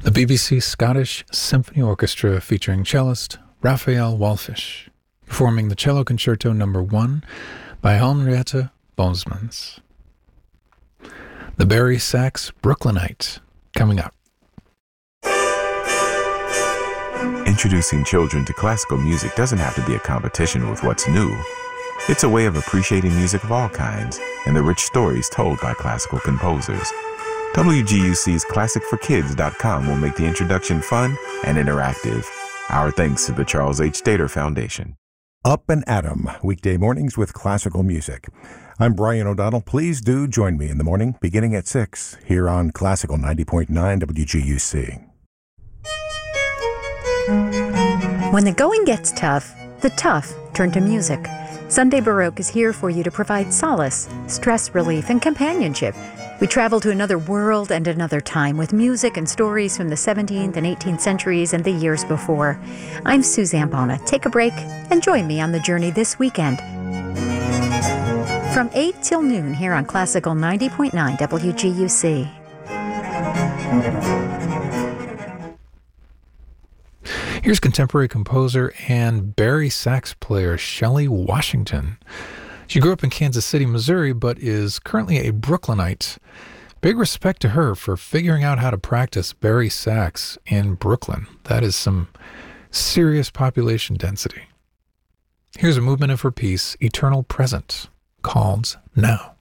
The BBC Scottish Symphony Orchestra featuring cellist Raphael Wallfisch, performing the Cello Concerto No. 1 by Henriette Bosmans. The Barry Sachs Brooklynite, coming up. Introducing children to classical music doesn't have to be a competition with what's new. It's a way of appreciating music of all kinds and the rich stories told by classical composers. WGUC's ClassicForKids.com will make the introduction fun and interactive. Our thanks to the Charles H. Dater Foundation. Up and Atom, weekday mornings with classical music. I'm Brian O'Donnell. Please do join me in the morning, beginning at 6, here on Classical 90.9 WGUC. When the going gets tough, the tough turn to music. Sunday Baroque is here for you to provide solace, stress relief, and companionship. We travel to another world and another time with music and stories from the 17th and 18th centuries and the years before. I'm Suzanne Bona. Take a break and join me on the journey this weekend. From 8 till noon here on Classical 90.9 WGUC. Here's contemporary composer and Barry Sachs player Shelley Washington. She grew up in Kansas City, Missouri, but is currently a Brooklynite. Big respect to her for figuring out how to practice Barry Sachs in Brooklyn. That is some serious population density. Here's a movement of her piece, Eternal Present, called Now.